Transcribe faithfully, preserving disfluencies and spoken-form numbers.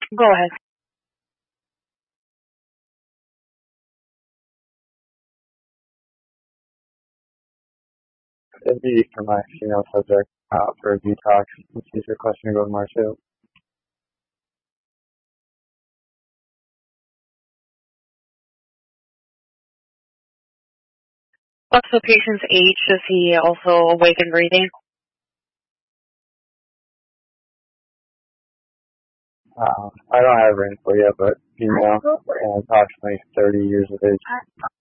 Go ahead. It'd be for my female subject uh, for a detox. This is your question to go to Marshall. What's the patient's age? Is he also awake and breathing? Uh, I don't have her info yet, but female, uh, approximately thirty years of age.